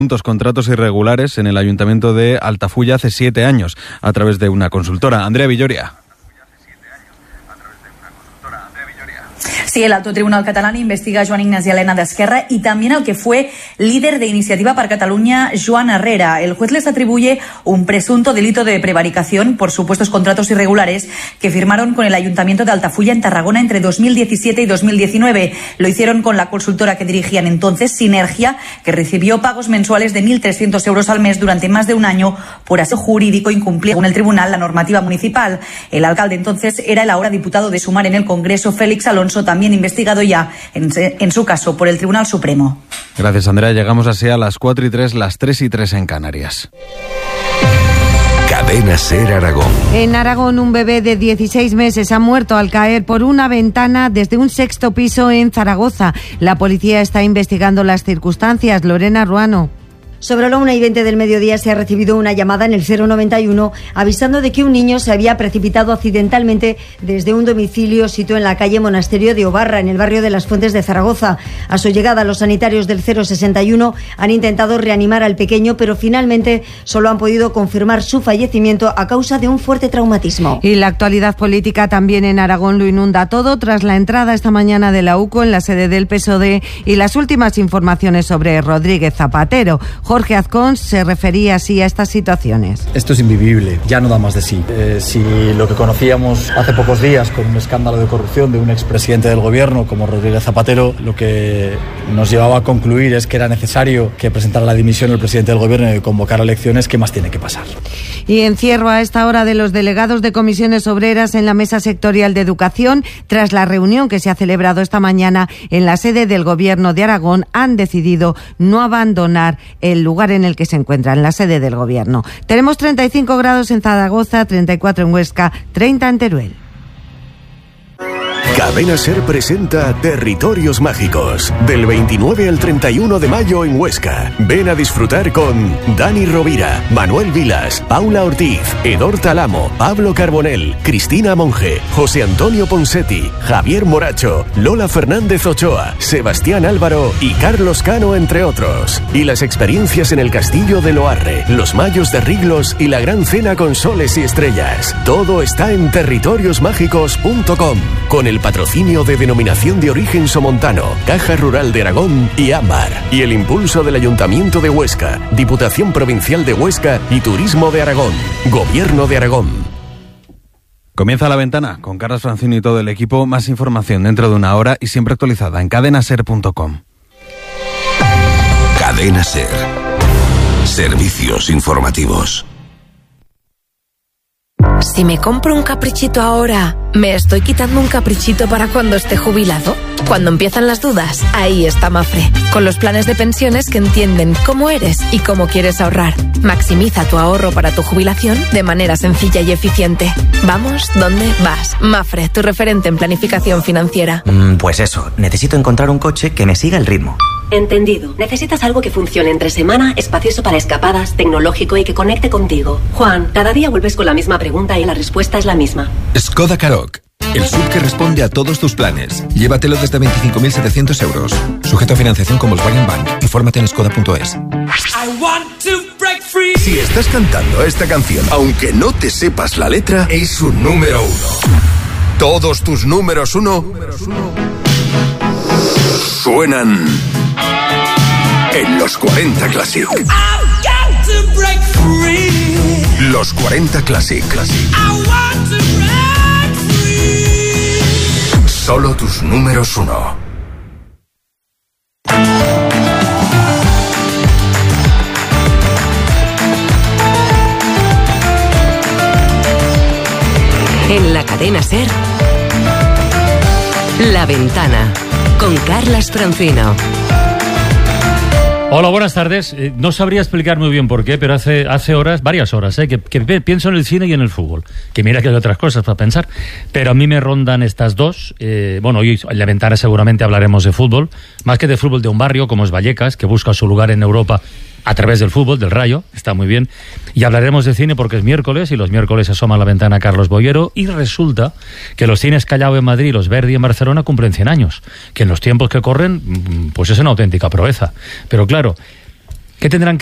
contratos irregulares en el Ayuntamiento de Altafulla hace 7 años a través de una consultora. Andrea Villoria. Sí, el Alto Tribunal catalán investiga a Joan Ignasi Elena de Esquerra y también al que fue líder de Iniciativa per Catalunya, Joan Herrera. El juez les atribuye un presunto delito de prevaricación por supuestos contratos irregulares que firmaron con el Ayuntamiento de Altafulla en Tarragona entre 2017 y 2019. Lo hicieron con la consultora que dirigían entonces, Sinergia, que recibió pagos mensuales de 1.300 euros al mes durante más de un año por aseo jurídico incumplir, según el tribunal, la normativa municipal. El alcalde entonces era el ahora diputado de Sumar en el Congreso, Félix Alonso, también investigado ya en su caso por el Tribunal Supremo. Gracias, Andrea. Llegamos así a las 4:03, las 3:03 en Canarias. Cadena SER Aragón. En Aragón, un bebé de 16 meses ha muerto al caer por una ventana desde un 6º piso en Zaragoza. La policía está investigando las circunstancias. Lorena Ruano. Sobre la 1:20 del mediodía se ha recibido una llamada en el 091 avisando de que un niño se había precipitado accidentalmente desde un domicilio situado en la calle Monasterio de Obarra, en el barrio de Las Fuentes de Zaragoza. A su llegada, los sanitarios del 061 han intentado reanimar al pequeño, pero finalmente solo han podido confirmar su fallecimiento a causa de un fuerte traumatismo. Y la actualidad política también en Aragón lo inunda todo tras la entrada esta mañana de la UCO en la sede del PSOE y las últimas informaciones sobre Rodríguez Zapatero. Jorge Azcón se refería así a estas situaciones. Esto es invivible, ya no da más de sí. Si lo que conocíamos hace pocos días con un escándalo de corrupción de un expresidente del gobierno como Rodríguez Zapatero, lo que nos llevaba a concluir es que era necesario que presentara la dimisión el presidente del gobierno y convocara elecciones, ¿qué más tiene que pasar? Y encierro a esta hora de los delegados de comisiones obreras en la Mesa Sectorial de Educación tras la reunión que se ha celebrado esta mañana en la sede del Gobierno de Aragón. Han decidido no abandonar el lugar en el que se encuentra, en la sede del Gobierno. Tenemos 35 grados en Zaragoza, 34 en Huesca, 30 en Teruel. Cadena SER presenta Territorios Mágicos, del 29 al 31 de mayo en Huesca. Ven a disfrutar con Dani Rovira, Manuel Vilas, Paula Ortiz, Edor Talamo, Pablo Carbonell, Cristina Monge, José Antonio Ponsetti, Javier Moracho, Lola Fernández Ochoa, Sebastián Álvaro y Carlos Cano, entre otros. Y las experiencias en el Castillo de Loarre, los Mayos de Riglos y la Gran Cena con Soles y Estrellas. Todo está en territoriosmágicos.com, con el patrocinio de Denominación de Origen Somontano, Caja Rural de Aragón y Ámbar, y el impulso del Ayuntamiento de Huesca, Diputación Provincial de Huesca y Turismo de Aragón, Gobierno de Aragón. Comienza La Ventana con Carlos Francino y todo el equipo. Más información dentro de una hora y siempre actualizada en cadenaser.com. Cadena SER. Servicios informativos. Si me compro un caprichito ahora, ¿me estoy quitando un caprichito para cuando esté jubilado? Cuando empiezan las dudas, ahí está Mafre, con los planes de pensiones que entienden cómo eres y cómo quieres ahorrar. Maximiza tu ahorro para tu jubilación de manera sencilla y eficiente. Vamos, ¿dónde vas? Mafre, tu referente en planificación financiera. Pues eso, necesito encontrar un coche que me siga el ritmo. Entendido. Necesitas algo que funcione entre semana, espacioso para escapadas, tecnológico y que conecte contigo. Juan, cada día vuelves con la misma pregunta y la respuesta es la misma. Skoda Karoq, el SUV que responde a todos tus planes. Llévatelo desde 25.700 euros. Sujeto a financiación con Volkswagen Bank. Infórmate en skoda.es. Si estás cantando esta canción, aunque no te sepas la letra, es un número 1. Todos tus números 1 suenan en los 40 Classic. Los 40 Classic. Solo tus números 1. En la cadena SER, La Ventana, con Carlas Francino. Hola, buenas tardes. No sabría explicar muy bien por qué, pero hace horas, varias horas, que pienso en el cine y en el fútbol. Que mira que hay otras cosas para pensar, pero a mí me rondan estas dos. Hoy en La Ventana seguramente hablaremos de fútbol, más que de fútbol de un barrio como es Vallecas, que busca su lugar en Europa a través del fútbol, del Rayo, está muy bien. Y hablaremos de cine porque es miércoles y los miércoles asoma a La Ventana Carlos Boyero y resulta que los cines Callao en Madrid y los Verdi en Barcelona cumplen 100 años, que en los tiempos que corren pues es una auténtica proeza. Pero claro, ¿Qué tendrán